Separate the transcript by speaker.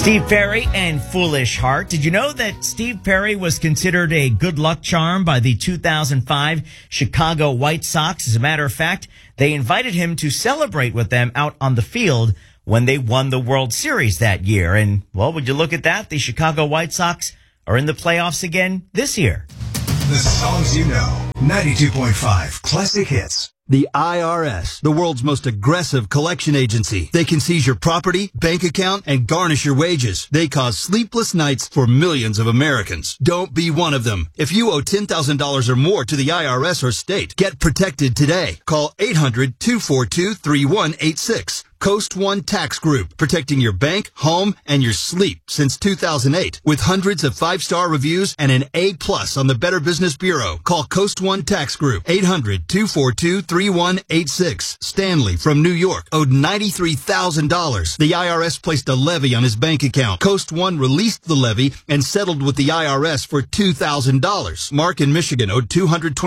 Speaker 1: Steve Perry and Foolish Heart. Did you know that Steve Perry was considered a good luck charm by the 2005 Chicago White Sox? As a matter of fact, they invited him to celebrate with them out on the field when they won the World Series that year. And, well, would you look at that? The Chicago White Sox are in the playoffs again this year.
Speaker 2: The songs you know. 92.5 Classic Hits.
Speaker 3: The IRS, the world's most aggressive collection agency. They can seize your property, bank account, and garnish your wages. They cause sleepless nights for millions of Americans. Don't be one of them. If you owe $10,000 or more to the IRS or state, get protected today. Call 800-242-3186. Coast One Tax Group, protecting your bank, home, and your sleep since 2008. With hundreds of 5-star reviews and an A+ on the Better Business Bureau. Call Coast One Tax Group, 800-242-3186. Stanley from New York owed $93,000. The IRS placed a levy on his bank account. Coast One released the levy and settled with the IRS for $2,000. Mark in Michigan owed $220.